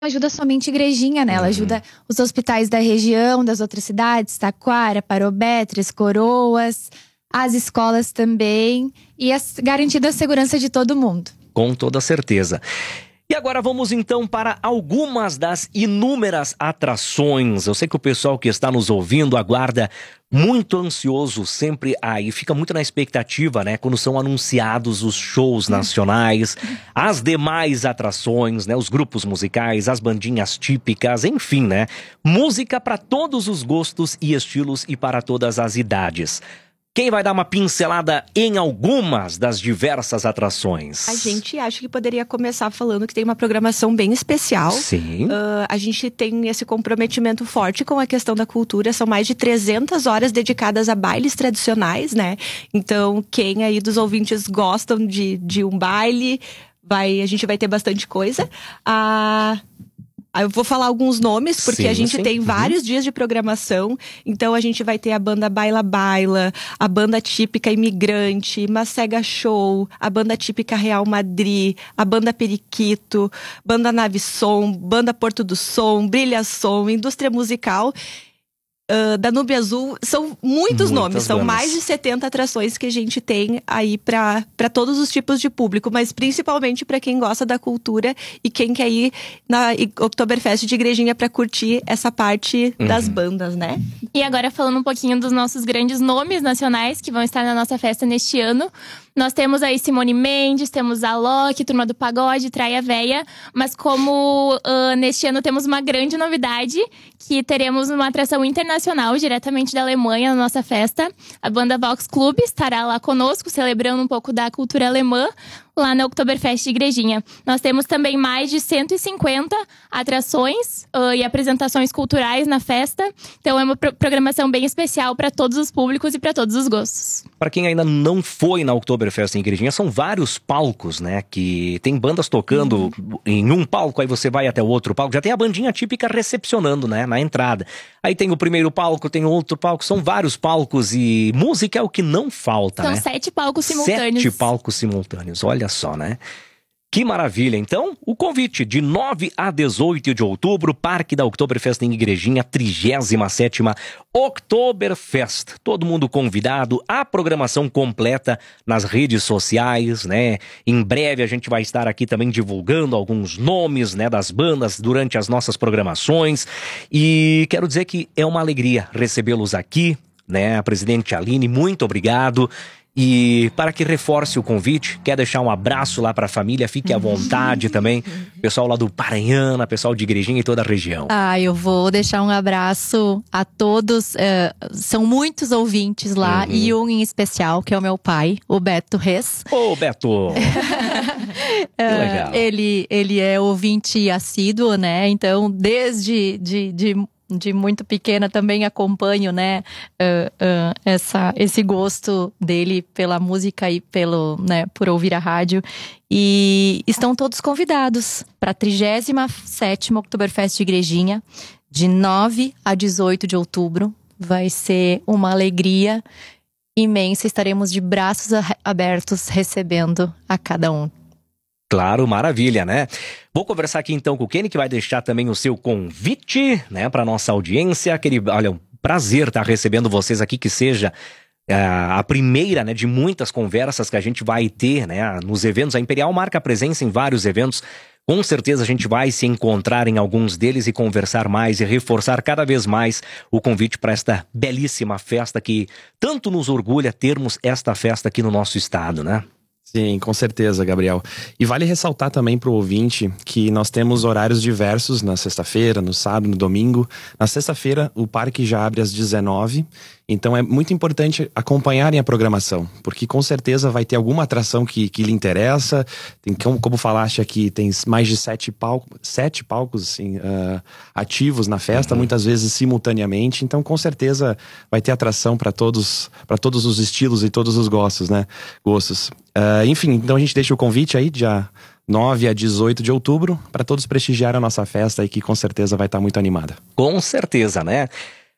ajuda somente Igrejinha, né? Ela ajuda os hospitais da região, das outras cidades, Taquara, Parobé, Três Coroas, as escolas também, e garantindo a segurança de todo mundo. Com toda certeza. E agora vamos então para algumas das inúmeras atrações. Eu sei que o pessoal que está nos ouvindo aguarda muito ansioso sempre aí, fica muito na expectativa, né? Quando são anunciados os shows nacionais, as demais atrações, né? Os grupos musicais, as bandinhas típicas, enfim, né? Música para todos os gostos e estilos e para todas as idades. Quem vai dar uma pincelada em algumas das diversas atrações? A gente acha que poderia começar falando que tem uma programação bem especial. Sim. A gente tem esse comprometimento forte com a questão da cultura. São mais de 300 horas dedicadas a bailes tradicionais, né? Então, quem aí dos ouvintes gostam de um baile, a gente vai ter bastante coisa. Eu vou falar alguns nomes, porque a gente tem vários dias de programação. Então, a gente vai ter a banda Baila Baila, a banda típica Imigrante, Macega Show, a banda típica Real Madrid, a banda Periquito, banda Nave Som, banda Porto do Som, Brilha Som, Indústria Musical, Danúbio Azul. São muitos nomes, são mais de 70 atrações que a gente tem aí para todos os tipos de público, mas principalmente para quem gosta da cultura e quem quer ir na Oktoberfest de Igrejinha para curtir essa parte das bandas, né? E agora falando um pouquinho dos nossos grandes nomes nacionais que vão estar na nossa festa neste ano. Nós temos aí Simone Mendes, temos a Alok, Turma do Pagode, Traia Véia. Mas como neste ano temos uma grande novidade, que teremos uma atração internacional diretamente da Alemanha na nossa festa. A banda Vox Club estará lá conosco, celebrando um pouco da cultura alemã, lá na Oktoberfest de Igrejinha. Nós temos também mais de 150 atrações e apresentações culturais na festa. Então é uma programação bem especial para todos os públicos e para todos os gostos. Para quem ainda não foi na Oktoberfest em Igrejinha, são vários palcos, né? Que tem bandas tocando em um palco, aí você vai até o outro palco. Já tem a bandinha típica recepcionando, né? Na entrada. Aí tem o primeiro palco, tem o outro palco. São vários palcos e música é o que não falta, né? São 7 palcos simultâneos. 7 palcos simultâneos, olha só, né? Que maravilha! Então, o convite de 9 a 18 de outubro, Parque da Oktoberfest em Igrejinha, 37ª Oktoberfest. Todo mundo convidado, a programação completa nas redes sociais, né? Em breve a gente vai estar aqui também divulgando alguns nomes, né, das bandas durante as nossas programações. E quero dizer que é uma alegria recebê-los aqui, né? A presidente Aline, muito obrigado. E para que reforce o convite, quer deixar um abraço lá para a família, fique à vontade também. Pessoal lá do Paranhana, pessoal de Igrejinha e toda a região. Eu vou deixar um abraço a todos. São muitos ouvintes lá e um em especial, que é o meu pai, o Beto Reis. Ô, Beto! Que legal. Ele é ouvinte assíduo, né? Então, desde de muito pequena também acompanho, né, esse gosto dele pela música e por ouvir a rádio. E estão todos convidados para a 37ª Oktoberfest de Igrejinha, de 9 a 18 de outubro. Vai ser uma alegria imensa. Estaremos de braços abertos recebendo a cada um. Claro, maravilha, né? Vou conversar aqui então com o Kenny, que vai deixar também o seu convite, né, para nossa audiência. Olha, um prazer estar recebendo vocês aqui, que seja a primeira, né, de muitas conversas que a gente vai ter, né, nos eventos. A Imperial marca presença em vários eventos. Com certeza a gente vai se encontrar em alguns deles e conversar mais e reforçar cada vez mais o convite para esta belíssima festa que tanto nos orgulha termos esta festa aqui no nosso estado, né? Sim, com certeza, Gabriel. E vale ressaltar também para o ouvinte que nós temos horários diversos na sexta-feira, no sábado, no domingo. Na sexta-feira, o parque já abre às 19h. Então é muito importante acompanharem a programação, porque com certeza vai ter alguma atração que lhe interessa. Tem, como falaste aqui, tem mais de 7 palcos assim, ativos na festa, muitas vezes simultaneamente. Então com certeza vai ter atração para todos os estilos e todos os gostos, né? Enfim, então a gente deixa o convite aí, dia 9 a 18 de outubro, para todos prestigiarem a nossa festa aí, que com certeza vai estar muito animada. Com certeza, né?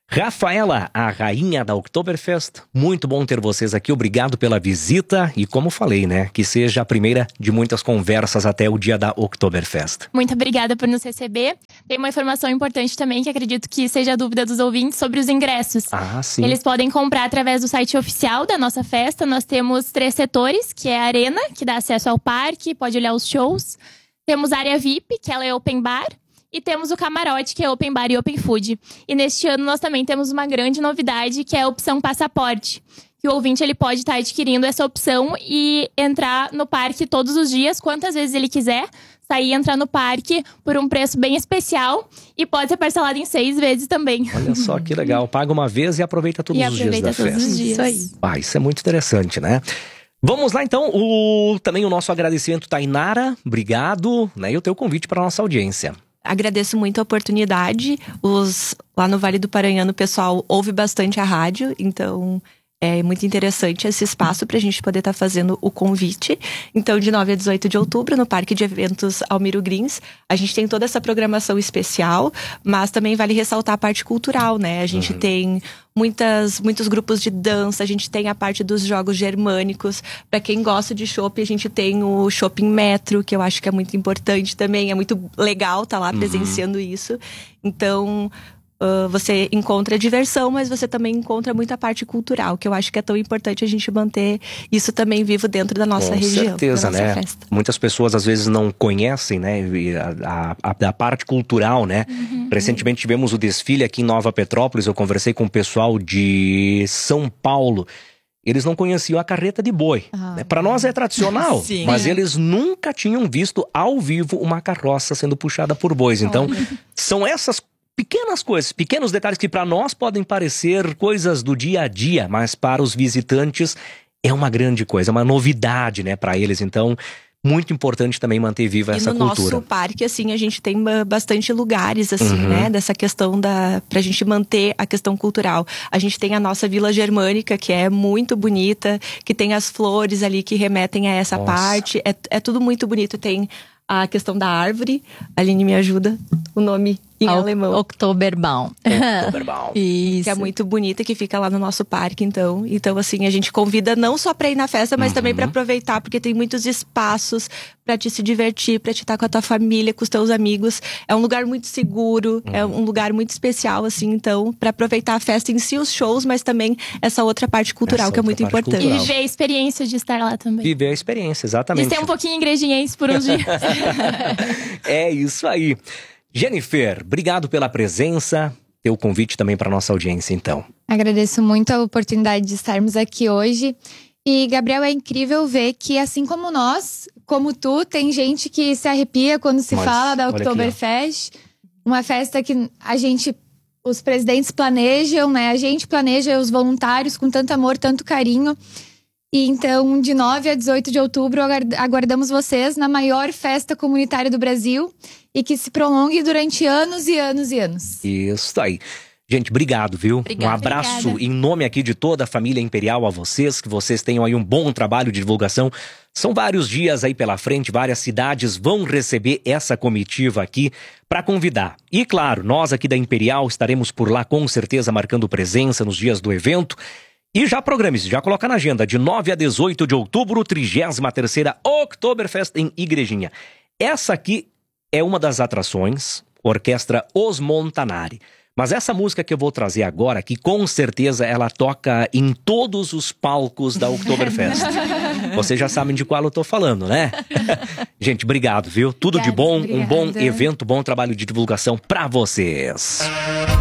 Rafaela, a rainha da Oktoberfest, muito bom ter vocês aqui, obrigado pela visita e como falei, né, que seja a primeira de muitas conversas até o dia da Oktoberfest. Muito obrigada por nos receber. Tem uma informação importante também que acredito que seja a dúvida dos ouvintes sobre os ingressos. Ah, sim. Eles podem comprar através do site oficial da nossa festa. Nós temos 3 setores, que é a arena, que dá acesso ao parque, pode olhar os shows. Temos a área VIP, que ela é open bar. E temos o camarote, que é open bar e open food. E neste ano nós também temos uma grande novidade, que é a opção passaporte. Que o ouvinte ele pode estar adquirindo essa opção e entrar no parque todos os dias, quantas vezes ele quiser. Sair e entrar no parque por um preço bem especial. E pode ser parcelado em 6 vezes também. Olha só que legal, paga uma vez e aproveita todos os dias da festa. Isso aí. Ah, isso é muito interessante, né? Vamos lá então, também o nosso agradecimento, Tainara, obrigado, né? E o teu convite para a nossa audiência. Agradeço muito a oportunidade. Lá no Vale do Paranhana, o pessoal ouve bastante a rádio, então é muito interessante esse espaço para a gente poder estar fazendo o convite. Então, de 9 a 18 de outubro, no Parque de Eventos Almiro Grins, a gente tem toda essa programação especial, mas também vale ressaltar a parte cultural, né? A gente tem muitos grupos de dança, a gente tem a parte dos jogos germânicos. Para quem gosta de chopp, a gente tem o Shopping Metro, que eu acho que é muito importante também. É muito legal estar lá presenciando isso. Então, você encontra diversão, mas você também encontra muita parte cultural, que eu acho que é tão importante a gente manter isso também vivo dentro da nossa região. Com certeza, da nossa né? festa. Muitas pessoas às vezes não conhecem, né, a parte cultural, né? Recentemente tivemos o desfile aqui em Nova Petrópolis, eu conversei com o pessoal de São Paulo. Eles não conheciam a carreta de boi. Né? Para nós é tradicional, Sim. mas eles nunca tinham visto ao vivo uma carroça sendo puxada por bois. Então, são essas pequenas coisas, pequenos detalhes que para nós podem parecer coisas do dia a dia, mas para os visitantes é uma grande coisa, uma novidade, né, para eles. Então, muito importante também manter viva essa cultura. E no nosso parque, assim, a gente tem bastante lugares, assim, né? Dessa questão pra gente manter a questão cultural. A gente tem a nossa Vila Germânica, que é muito bonita, que tem as flores ali que remetem a essa parte. É tudo muito bonito. Tem a questão da árvore. A Aline me ajuda. O nome em alemão. Oktoberbaum. Oktoberbaum. Isso. Que é muito bonita, que fica lá no nosso parque, então. Então, assim, a gente convida não só pra ir na festa, mas também pra aproveitar, porque tem muitos espaços pra te se divertir, pra te estar com a tua família, com os teus amigos. É um lugar muito seguro, é um lugar muito especial, assim, então, pra aproveitar a festa em si, os shows, mas também essa outra parte cultural, que é muito importante. E viver a experiência de estar lá também. Viver a experiência, exatamente. E ser um pouquinho igrejinhense por uns dias. É isso aí. Jennifer, obrigado pela presença. Teu convite também para nossa audiência, então. Agradeço muito a oportunidade de estarmos aqui hoje. E, Gabriel, é incrível ver que, assim como nós, como tu, tem gente que se arrepia quando se fala da Oktoberfest. Uma festa que os presidentes planejam, né? A gente planeja, os voluntários, com tanto amor, tanto carinho. E então, de 9 a 18 de outubro, aguardamos vocês na maior festa comunitária do Brasil e que se prolongue durante anos e anos e anos. Isso aí. Gente, obrigado, viu? Obrigada. Um abraço em nome aqui de toda a família Imperial a vocês, que vocês tenham aí um bom trabalho de divulgação. São vários dias aí pela frente, várias cidades vão receber essa comitiva aqui para convidar. E claro, nós aqui da Imperial estaremos por lá com certeza marcando presença nos dias do evento. E já programe-se, já coloca na agenda, de 9 a 18 de outubro, 33ª Oktoberfest em Igrejinha. Essa aqui é uma das atrações, Orquestra Os Montanari. Mas essa música que eu vou trazer agora aqui, com certeza ela toca em todos os palcos da Oktoberfest. Vocês já sabem de qual eu tô falando, né? Gente, obrigado, viu? Tudo de bom, um bom evento, bom trabalho de divulgação pra vocês.